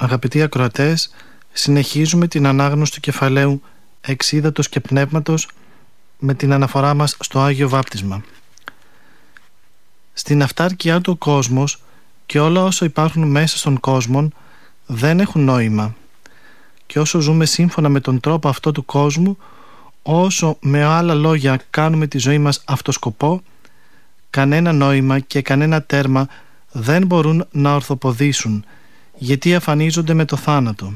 Αγαπητοί ακροατές, συνεχίζουμε την ανάγνωση του κεφαλαίου Εξ ύδατος και πνεύματος με την αναφορά μας στο Άγιο Βάπτισμα. Στην αυτάρκειά του ο κόσμος και όλα όσα υπάρχουν μέσα στον κόσμο δεν έχουν νόημα, και όσο ζούμε σύμφωνα με τον τρόπο αυτό του κόσμου, όσο με άλλα λόγια κάνουμε τη ζωή μας αυτοσκοπό, κανένα νόημα και κανένα τέρμα δεν μπορούν να ορθοποδήσουν, γιατί αφανίζονται με το θάνατο.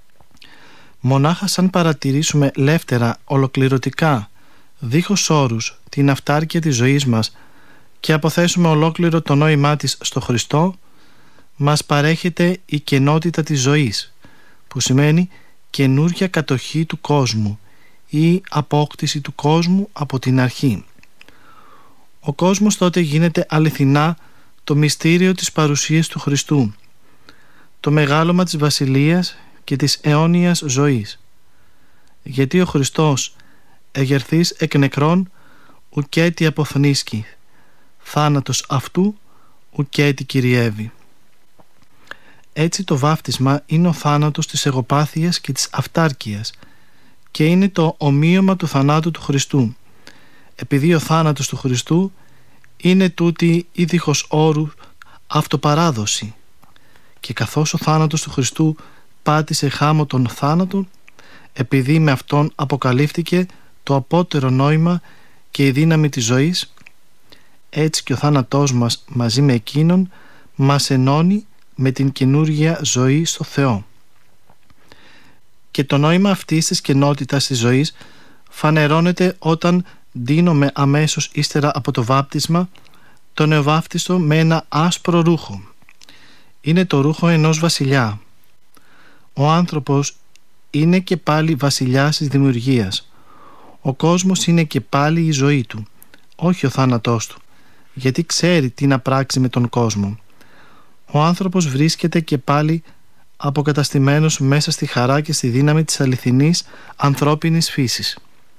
Μονάχα σαν παρατηρήσουμε λεύτερα, ολοκληρωτικά, δίχως όρους, την αυτάρκεια της ζωής μας και αποθέσουμε ολόκληρο το νόημά της στο Χριστό, μας παρέχεται η κενότητα της ζωής, που σημαίνει καινούρια κατοχή του κόσμου ή απόκτηση του κόσμου από την αρχή. Ο κόσμος τότε γίνεται αληθινά το μυστήριο της παρουσίας του Χριστού, το μεγάλωμα της βασιλείας και της αιώνιας ζωής. Γιατί ο Χριστός, εγερθής εκ νεκρών, ουκέτι αποθνίσκει, θάνατος αυτού ουκέτι κυριεύει. Έτσι το βάφτισμα είναι ο θάνατος της εγωπάθειας και της αυτάρκειας και είναι το ομοίωμα του θανάτου του Χριστού, επειδή ο θάνατος του Χριστού είναι τούτη η δίχως όρου αυτοπαράδοση, και καθώς ο θάνατος του Χριστού πάτησε χάμω τον θάνατο, επειδή με αυτόν αποκαλύφθηκε το απότερο νόημα και η δύναμη της ζωής, έτσι και ο θάνατός μας μαζί με εκείνον μας ενώνει με την καινούργια ζωή στο Θεό. Και το νόημα αυτής της κενότητας της ζωής φανερώνεται όταν ντύνομαι αμέσως ύστερα από το βάπτισμα το νεοβάφτιστο με ένα άσπρο ρούχο. Είναι το ρούχο ενός βασιλιά. Ο άνθρωπος είναι και πάλι βασιλιάς της δημιουργίας. Ο κόσμος είναι και πάλι η ζωή του, όχι ο θάνατός του, γιατί ξέρει τι να πράξει με τον κόσμο. Ο άνθρωπος βρίσκεται και πάλι αποκαταστημένος μέσα στη χαρά και στη δύναμη της αληθινής ανθρώπινης φύσης.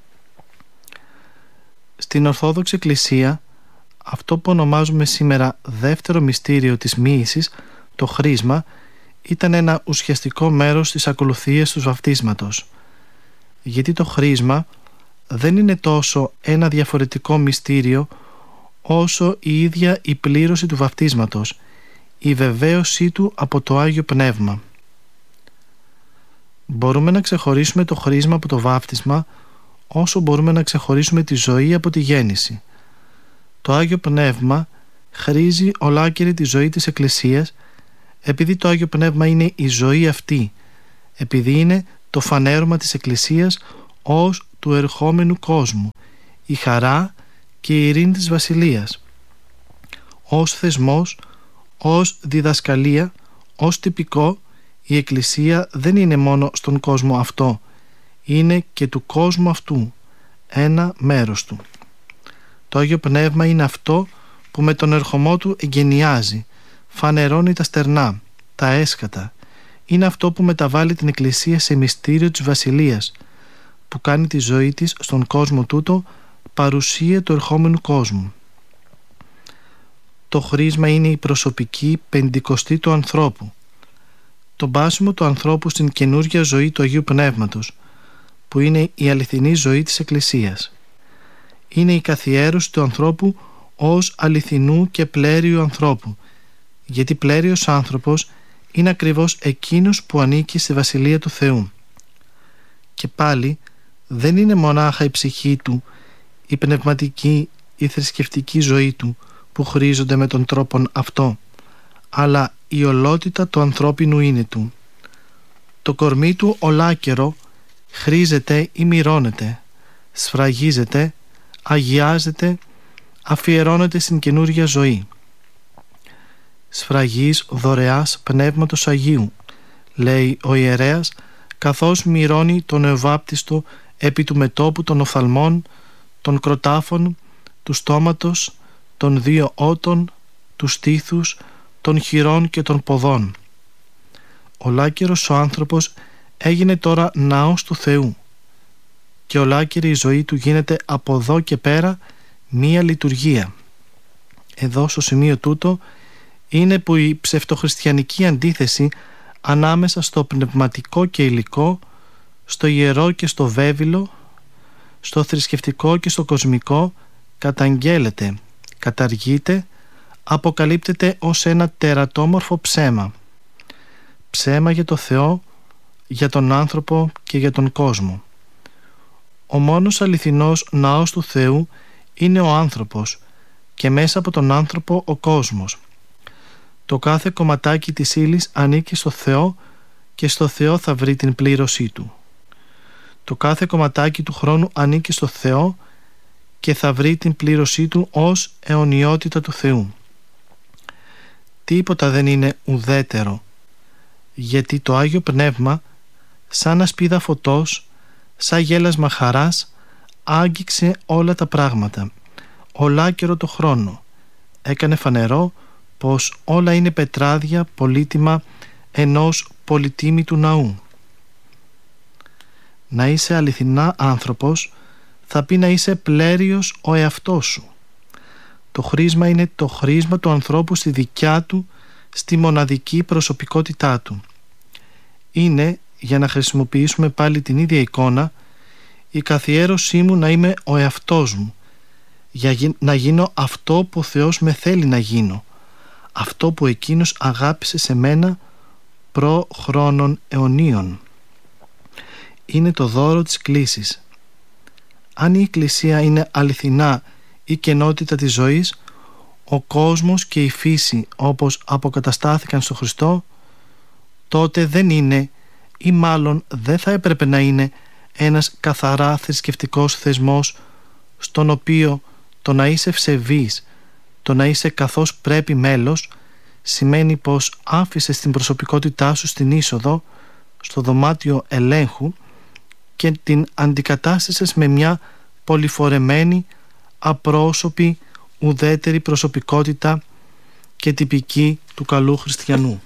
Στην Ορθόδοξη Εκκλησία, αυτό που ονομάζουμε σήμερα δεύτερο μυστήριο της μοίησης, το χρίσμα, ήταν ένα ουσιαστικό μέρος της ακολουθίας του βαπτίσματος. Γιατί το χρίσμα δεν είναι τόσο ένα διαφορετικό μυστήριο όσο η ίδια η πλήρωση του βαπτίσματος, η βεβαίωσή του από το Άγιο Πνεύμα. Μπορούμε να ξεχωρίσουμε το χρίσμα από το βάπτισμα όσο μπορούμε να ξεχωρίσουμε τη ζωή από τη γέννηση. Το Άγιο Πνεύμα χρίζει ολάκερη τη ζωή της Εκκλησίας, επειδή το Άγιο Πνεύμα είναι η ζωή αυτή, επειδή είναι το φανέρωμα της Εκκλησίας ως του ερχόμενου κόσμου, η χαρά και η ειρήνη της Βασιλείας. Ως θεσμός, ως διδασκαλία, ως τυπικό, η Εκκλησία δεν είναι μόνο στον κόσμο αυτό, είναι και του κόσμου αυτού, ένα μέρος του. Το Άγιο Πνεύμα είναι αυτό που με τον ερχομό του εγκαινιάζει, φανερώνει τα στερνά, τα έσκατα. Είναι αυτό που μεταβάλλει την Εκκλησία σε μυστήριο της Βασιλείας, που κάνει τη ζωή της στον κόσμο τούτο παρουσία του ερχόμενου κόσμου. Το χρίσμα είναι η προσωπική πεντηκοστή του ανθρώπου, το μπάσιμο του ανθρώπου στην καινούργια ζωή του Αγίου Πνεύματος, που είναι η αληθινή ζωή της Εκκλησίας. Είναι η καθιέρωση του ανθρώπου ως αληθινού και πλέριου ανθρώπου, γιατί πλέριος άνθρωπος είναι ακριβώς εκείνος που ανήκει στη Βασιλεία του Θεού. Και πάλι δεν είναι μονάχα η ψυχή του, η πνευματική, η θρησκευτική ζωή του που χρήζονται με τον τρόπον αυτό, αλλά η ολότητα του ανθρώπινου είναι του. Το κορμί του ολάκερο χρήζεται ή μυρώνεται, σφραγίζεται, αγιάζεται, αφιερώνεται στην καινούργια ζωή. Σφραγής δωρεάς Πνεύματος Αγίου, λέει ο ιερέας, καθώς μυρώνει τον νεοβάπτιστο επί του μετώπου των οφθαλμών, των κροτάφων, του στόματος, των δύο ότων, του στήθους, των χειρών και των ποδών. Ολάκερος ο άνθρωπος έγινε τώρα ναός του Θεού και ολάκερη η ζωή του γίνεται από εδώ και πέρα μία λειτουργία. Εδώ στο σημείο τούτο είναι που η ψευτοχριστιανική αντίθεση ανάμεσα στο πνευματικό και υλικό, στο ιερό και στο βέβυλο, στο θρησκευτικό και στο κοσμικό, καταγγέλλεται, καταργείται, αποκαλύπτεται ως ένα τερατόμορφο ψέμα. Ψέμα για το Θεό, για τον άνθρωπο και για τον κόσμο. Ο μόνος αληθινός ναός του Θεού είναι ο άνθρωπος και μέσα από τον άνθρωπο ο κόσμος. Το κάθε κομματάκι της ύλης ανήκει στο Θεό και στο Θεό θα βρει την πλήρωσή του. Το κάθε κομματάκι του χρόνου ανήκει στο Θεό και θα βρει την πλήρωσή του ως αιωνιότητα του Θεού. Τίποτα δεν είναι ουδέτερο, γιατί το Άγιο Πνεύμα, σαν ασπίδα φωτός, σαν γέλασμα χαράς, άγγιξε όλα τα πράγματα, ολάκερο το χρόνο. Έκανε φανερό πως όλα είναι πετράδια πολύτιμα ενός πολυτίμητου ναού. Να είσαι αληθινά άνθρωπος θα πει να είσαι πλέριος ο εαυτός σου. Το χρήσμα είναι το χρήσμα του ανθρώπου στη δικιά του, στη μοναδική προσωπικότητά του. Είναι, για να χρησιμοποιήσουμε πάλι την ίδια εικόνα, η καθιέρωσή μου να είμαι ο εαυτός μου, για να γίνω αυτό που ο Θεός με θέλει να γίνω, αυτό που Εκείνος αγάπησε σε μένα προ χρόνων αιωνίων. Είναι το δώρο της κλήσης. Αν η Εκκλησία είναι αληθινά η κενότητα της ζωής, ο κόσμος και η φύση όπως αποκαταστάθηκαν στο Χριστό, τότε δεν είναι, ή μάλλον δεν θα έπρεπε να είναι, ένας καθαρά θρησκευτικός θεσμός στον οποίο το να είσαι ευσεβής, το να είσαι καθώς πρέπει μέλος, σημαίνει πως άφησες την προσωπικότητά σου στην είσοδο, στο δωμάτιο ελέγχου και την αντικατάστασες με μια πολυφορεμένη, απρόσωπη, ουδέτερη προσωπικότητα και τυπική του καλού χριστιανού.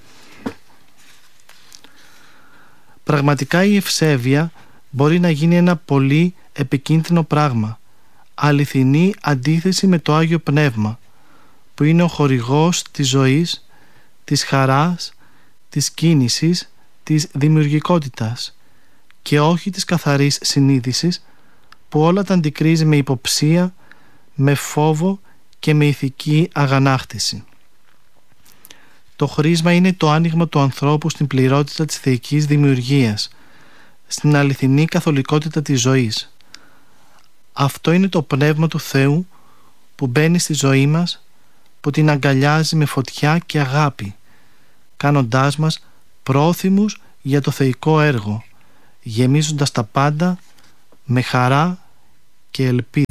Πραγματικά η ευσέβεια μπορεί να γίνει ένα πολύ επικίνδυνο πράγμα, αληθινή αντίθεση με το Άγιο Πνεύμα, που είναι ο χορηγός της ζωής, της χαράς, της κίνησης, της δημιουργικότητας και όχι της καθαρής συνείδησης, που όλα τα αντικρίζει με υποψία, με φόβο και με ηθική αγανάκτηση. Το χρήσμα είναι το άνοιγμα του ανθρώπου στην πληρότητα της θεϊκής δημιουργίας, στην αληθινή καθολικότητα της ζωής. Αυτό είναι το πνεύμα του Θεού που μπαίνει στη ζωή μας, που την αγκαλιάζει με φωτιά και αγάπη, κάνοντάς μας πρόθυμους για το θεϊκό έργο, γεμίζοντας τα πάντα με χαρά και ελπίδα.